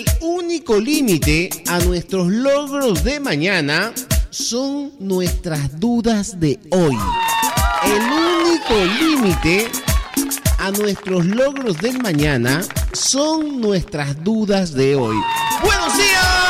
El único límite a nuestros logros de mañana son nuestras dudas de hoy. El único límite a nuestros logros del mañana son nuestras dudas de hoy. ¡Buenos días!